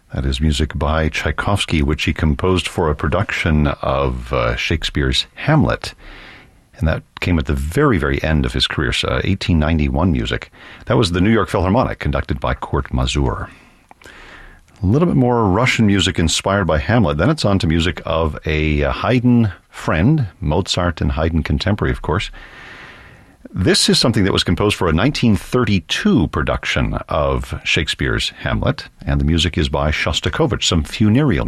That is music by Tchaikovsky, which he composed for a production of Shakespeare's Hamlet. And that came at the very, very end of his career, 1891 music. That was the New York Philharmonic, conducted by Kurt Masur. A little bit more Russian music inspired by Hamlet. Then it's on to music of a Haydn friend, Mozart and Haydn contemporary, of course. This is something that was composed for a 1932 production of Shakespeare's Hamlet, and the music is by Shostakovich, some funereal